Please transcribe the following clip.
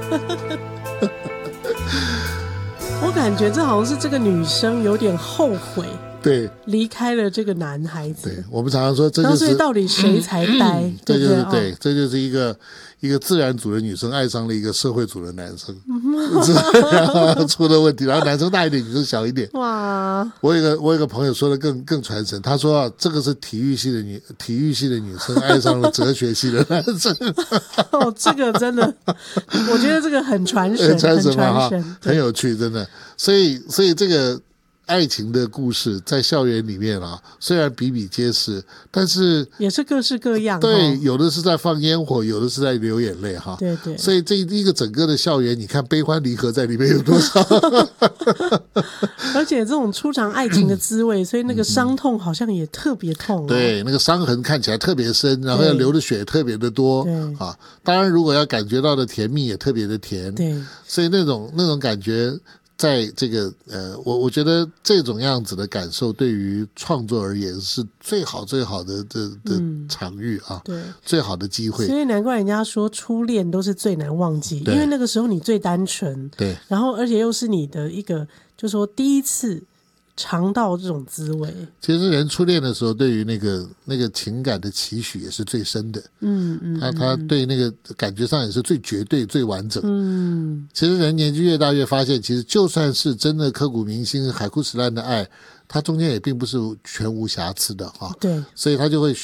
我感觉这好像是这个女生有点后悔， 对， 离开了这个男孩子。 对，我们常常说这就是所以到底谁才呆？ 这就是对， 这就是一个自然组的女生爱上了一个社会组的男生，出了问题，然后男生大一点，女生小一点。 哇！ 我有一个朋友说的更传神，他说这个是体育系的女生爱上了哲学系的男生。 哦，这个真的，我觉得这个很传神， 很传神嘛，很有趣，真的。所以这个爱情的故事在校园里面啊，虽然比比皆是，但是也是各式各样。 对，有的是在放烟火，有的是在流眼泪哈。 对对。 所以这一个整个的校园，你看悲欢离合在里面有多少？ 而且这种初尝爱情的滋味，所以那个伤痛好像也特别痛。 对，那个伤痕看起来特别深，然后要流的血特别的多。 对啊，当然如果要感觉到的甜蜜也特别的甜。 对， 所以那种感觉。在这个我觉得这种样子的感受对于创作而言是最好的场域啊， 对， 最好的机会。 所以难怪人家说初恋都是最难忘记，因为那个时候你最单纯， 对， 然后而且又是你的一个，就是说第一次尝到这种滋味。 其实人初恋的时候，对于那个情感的期许也是最深的。他对那个感觉上也是最绝对、最完整。其实人年纪越大越发现，其实就算是真的刻骨铭心、海枯石烂的爱，它中间也并不是全无瑕疵的哈。 对， 所以他就会